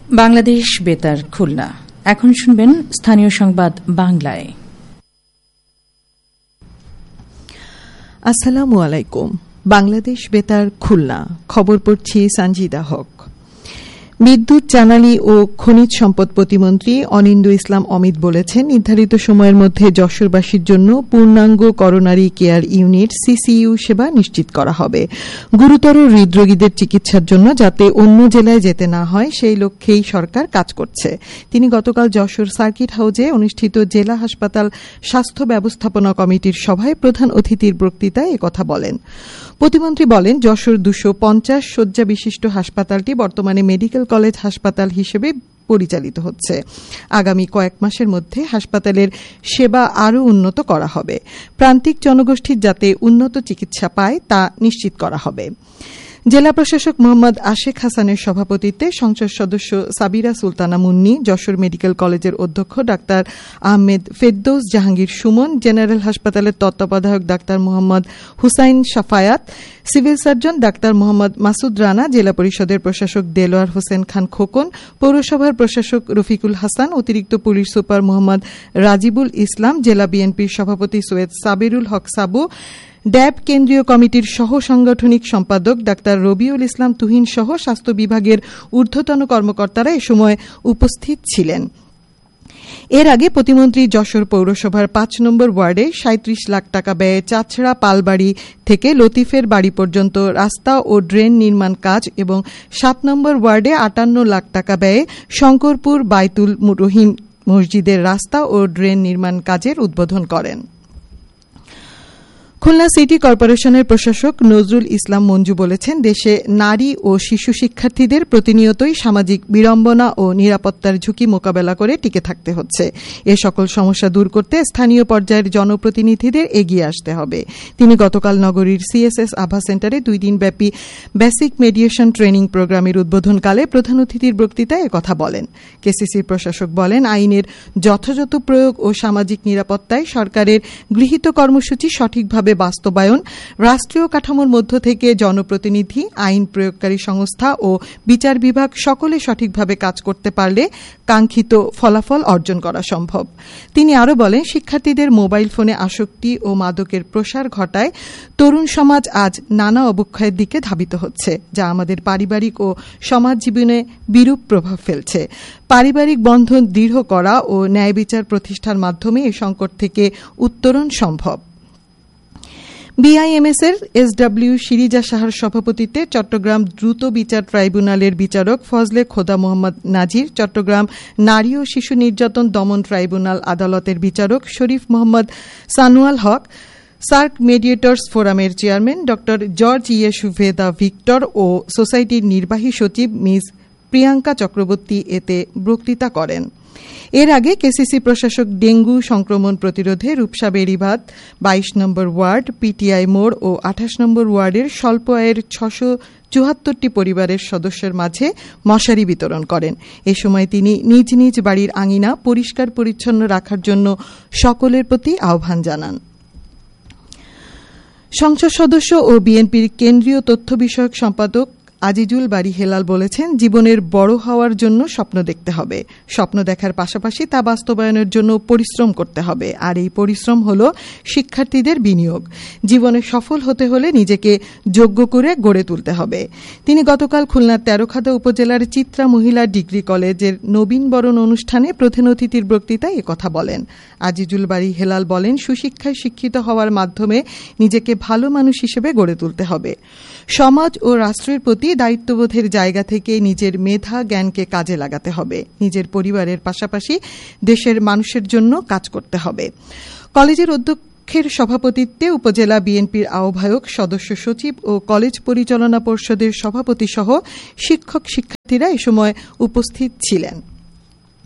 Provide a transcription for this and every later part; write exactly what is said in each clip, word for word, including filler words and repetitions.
বাংলাদেশ বেতার খুলনা। এখন শুনবেন স্থানীয় সংবাদ বাংলায়। আসসালামু আলাইকুম। বাংলাদেশ বেতার খুলনা, খবর পড়ছি সঞ্জিদা হক। বিদ্যুৎ, জ্বালানি ও খনিজ সম্পদ প্রতিমন্ত্রী অনিন্দ্য ইসলাম অমিত বলেছেন, নির্ধারিত সময়ের মধ্যে যশোরবাসীর জন্য পূর্ণাঙ্গ করোনারি কেয়ার ইউনিট সিসিইউ সেবা নিশ্চিত করা হবে। গুরুতর হৃদরোগীদের চিকিৎসার জন্য যাতে অন্য জেলায় যেতে না হয় সেই লক্ষ্যেই সরকার কাজ করছে। তিনি গতকাল যশোর সার্কিট হাউজে অনুষ্ঠিত জেলা হাসপাতাল স্বাস্থ্য ব্যবস্থাপনা কমিটির সভায় প্রধান অতিথির বক্তৃতায় একথা বলেন। প্রতিমন্ত্রী বলেন, যশোর দুশো পঞ্চাশ শয্যা বিশিষ্ট হাসপাতালটি বর্তমানে মেডিকেল কলেজ হাসপাতাল হিসেবে পরিচালিত হচ্ছে। আগামী কয়েক মাসের মধ্যে হাসপাতালের সেবা আরও উন্নত করা হবে। প্রান্তিক জনগোষ্ঠীর যাতে উন্নত চিকিৎসা পায় তা নিশ্চিত করা হবে। জেলা প্রশাসক মোহাম্মদ আশেক হাসানের সভাপতিত্বে সংসদ সদস্য সাবিরা সুলতানা মুন্নি, যশোর মেডিকেল কলেজের অধ্যক্ষ ডাক্তার আহমেদ ফেরদৌস জাহাঙ্গীর সুমন, জেনারেল হাসপাতালের তত্ত্বাবধায়ক doctor Mohammad Hussain Safayat, civil surgeon doctor Mohammad Masud Rana, জেলা পরিষদের প্রশাসক দেলোয়ার হোসেন খান খোকন, পৌরসভার প্রশাসক রফিকুল হাসান, অতিরিক্ত পুলিশ সুপার মোহাম্মদ রাজিবুল ইসলাম, জেলা বিএনপির সভাপতি সৈয়দ সাবিরুল হক সাবু, ড্যাব কেন্দ্রীয় কমিটির সহ সাংগঠনিক সম্পাদক ডাক্তার রবিউল ইসলাম তুহিন সহ স্বাস্থ্য বিভাগের ঊর্ধ্বতন কর্মকর্তারা এ সময় উপস্থিত ছিলেন। এর আগে প্রতিমন্ত্রী যশোর পৌরসভার পাঁচ নম্বর ওয়ার্ডে সাঁত্রিশ লাখ টাকা ব্যয়ে চাছড়া পালবাড়ি থেকে লতিফের বাড়ি পর্যন্ত রাস্তা ও ড্রেন নির্মাণ কাজ এবং সাত নম্বর ওয়ার্ডে আটান্ন লাখ টাকা ব্যয়ে শঙ্করপুর বাইতুল রহিম মসজিদের রাস্তা ও ড্রেন নির্মাণ কাজের উদ্বোধন করেন। খুলনা সিটি কর্পোরেশনের প্রশাসক নজরুল ইসলাম মঞ্জু বলেছেন, দেশে নারী ও শিশু শিক্ষার্থীদের প্রতিনিয়তই সামাজিক বিড়ম্বনা ও নিরাপত্তার ঝুঁকি মোকাবেলা করে টিকে থাকতে হচ্ছে। এ সকল সমস্যা দূর করতে স্থানীয় পর্যায়ের জনপ্রতিনিধিদের এগিয়ে আসতে হবে। তিনি গতকাল নগরীর সিএসএস আভা সেন্টারে দুই দিনব্যাপী বেসিক মেডিয়েশন ট্রেনিং প্রোগ্রামের উদ্বোধনকালে প্রধান অতিথির বক্তৃতায় একথা বলেন। কেসিসির প্রশাসক বলেন, আইনের যথাযথ প্রয়োগ ও সামাজিক নিরাপত্তায় সরকারের গৃহীত কর্মসূচি সঠিকভাবে বাস্তবায়ন, রাষ্ট্রীয় কাঠামোর মধ্য থেকে জনপ্রতিনিধি, আইন প্রয়োগকারী সংস্থা ও বিচার বিভাগ সকলে সঠিকভাবে কাজ করতে পারলে কাঙ্ক্ষিত ফলাফল অর্জন করা সম্ভব। তিনি আরও বলেন, শিক্ষার্থীদের মোবাইল ফোনে আসক্তি ও মাদকের প্রসার ঘটায় তরুণ সমাজ আজ নানা অবক্ষয়ের দিকে ধাবিত হচ্ছে, যা আমাদের পারিবারিক ও সমাজ জীবনে বিরূপ প্রভাব ফেলছে। পারিবারিক বন্ধন দৃঢ় করা ও ন্যায় বিচার প্রতিষ্ঠার মাধ্যমে এ সংকট থেকে উত্তরণ সম্ভব। বিআইএমএস এর এসডব্লিউ শিরিজা সাহার সভাপতিত্বে চট্টগ্রাম দ্রুত বিচার ট্রাইব্যুনালের বিচারক ফজলে খোদা মোহাম্মদ নাজির, চট্টগ্রাম নারী ও শিশু নির্যাতন দমন ট্রাইব্যুনাল আদালতের বিচারক শরীফ মোহাম্মদ সানুয়াল হক, সার্ক মেডিয়েটর্স ফোরামের চেয়ারম্যান ড জর্জ ইয়েসুভেদা ভিক্টর ও সোসাইটির নির্বাহী সচিব মিস প্রিয়াঙ্কা চক্রবর্তী এতে বক্তৃতা করেন। এর আগে কেসিসি প্রশাসক ডেঙ্গু সংক্রমণ প্রতিরোধে রূপসা বেড়িবাঁধ, বাইশ নম্বর ওয়ার্ড, পিটিআই মোড় ও আঠাশ নম্বর ওয়ার্ডের স্বল্প আয়ের ছশো চুয়াত্তরটি পরিবারের সদস্যের মাঝে মশারি বিতরণ করেন। এ সময় তিনি নিজ নিজ বাড়ির আঙিনা পরিষ্কার পরিচ্ছন্ন রাখার জন্য সকলের প্রতি আহ্বান জানান। সংসদ সদস্য ও বিএনপির কেন্দ্রীয় তথ্য বিষয়ক সম্পাদক আজিজুল বারী হেলাল বলেছেন, জীবনের বড় হওয়ার জন্য স্বপ্ন দেখতে হবে। স্বপ্ন দেখার পাশাপাশি তা বাস্তবায়নের জন্য পরিশ্রম করতে হবে। আর এই পরিশ্রম হল শিক্ষার্থীদের বিনিয়োগ। জীবনে সফল হতে হলে নিজেকে যোগ্য করে গড়ে তুলতে হবে। তিনি গতকাল খুলনার তেরোখাদা উপজেলার চিত্রা মহিলা ডিগ্রি কলেজের নবীন বরণ অনুষ্ঠানে প্রধান অতিথির বক্তৃতায় একথা বলেন। আজিজুল বারী হেলাল বলেন, সুশিক্ষায় শিক্ষিত হওয়ার মাধ্যমে নিজেকে ভালো মানুষ হিসেবে গড়ে তুলতে হবে। সমাজ ও রাষ্ট্রের প্রতি দায়িত্ববোধের জায়গা থেকে নিজের মেধা জ্ঞানকে কাজে লাগাতে হবে। নিজের পরিবারের পাশাপাশি দেশের মানুষের জন্য কাজ করতে হবে। কলেজের অধ্যক্ষের সভাপতিত্বে উপজেলা বিএনপির আহ্বায়ক, সদস্য সচিব ও কলেজ পরিচালনা পর্ষদের সভাপতি সহ শিক্ষক শিক্ষার্থীরা এ সময় উপস্থিত ছিলেন।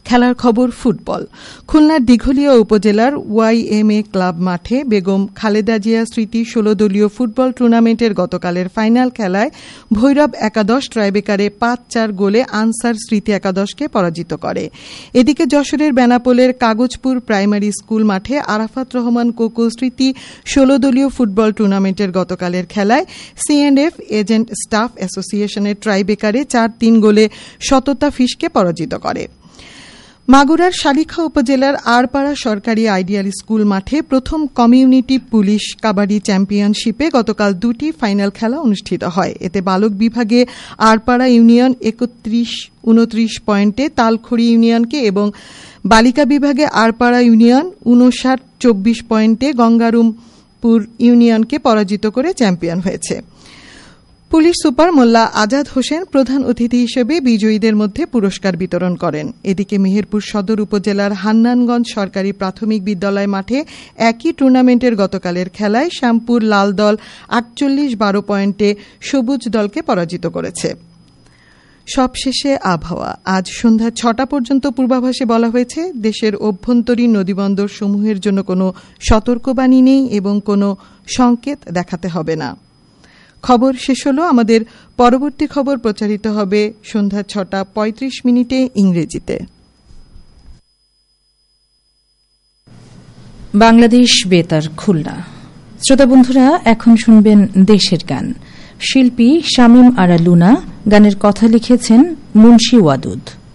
খেলার খবর ফুটবল। খুলনার দিঘলিয়া উপজেলার ওয়াইএমএ ক্লাব মাঠে বেগম খালেদা জিয়া স্মৃতি ষোলো দলীয় ফুটবল টুর্নামেন্টের গতকালের ফাইনাল খেলায় ভৈরব একাদশ ট্রাইবেকারে পাঁচ চার গোলে আনসার স্মৃতি একাদশকে পরাজিত করে। এদিকে যশোরের বেনাপোলের কাগজপুর প্রাইমারি স্কুল মাঠে আরাফাত রহমান কোকো স্মৃতি ষোলো দলীয় ফুটবল টুর্নামেন্টের গতকালের খেলায় সিএন্ডএফ এজেন্ট স্টাফ অ্যাসোসিয়েশনের ট্রাইবেকারে চার তিন গোলে সততা ফিশকে পরাজিত করে। মাগুরার শালিখা উপজেলার আড়পাড়া সরকারি আইডিয়াল স্কুল মাঠে প্রথম কমিউনিটি পুলিশ কাবাডি চ্যাম্পিয়নশিপে গতকাল দুটি ফাইনাল খেলা অনুষ্ঠিত হয়। এতে বালক বিভাগে আড়পাড়া ইউনিয়ন একত্রিশ উনত্রিশ পয়েন্টে তালখড়ি ইউনিয়নকে এবং বালিকা বিভাগে আড়পাড়া ইউনিয়ন উনষাট চব্বিশ পয়েন্টে গঙ্গারুমপুর ইউনিয়নকে পরাজিত করে চ্যাম্পিয়ন হয়েছে। পুলিশ সুপার মোল্লা আজাদ হোসেন প্রধান অতিথি হিসেবে বিজয়ীদের মধ্যে পুরস্কার বিতরণ করেন। এদিকে মেহেরপুর সদর উপজেলার হান্নানগঞ্জ সরকারি প্রাথমিক বিদ্যালয় মাঠে একই টুর্নামেন্টের গতকালের খেলায় শ্যামপুর লাল দল আটচল্লিশ বারো পয়েন্টে সবুজ দলকে পরাজিত করেছে। সবশেষে আবহাওয়া। আজ সন্ধ্যা ছটা পর্যন্ত পূর্বাভাসে বলা হয়েছে দেশের অভ্যন্তরীণ নদীবন্দর সমূহের জন্য কোনো সতর্কবাণী নেই এবং কোনো সংকেত দেখাতে হবে না। খবর শেষ হল। আমাদের পরবর্তী খবর প্রচারিত হবে সন্ধ্যা ছটা পঁয়ত্রিশ মিনিটে ইংরেজিতে। বাংলাদেশ বেতার খুলনা। শ্রোতা বন্ধুরা, এখন শুনবেন দেশের গান। শিল্পী শামীম আরা লুনা, গানের কথা লিখেছেন মুন্সি ওয়াদুদ।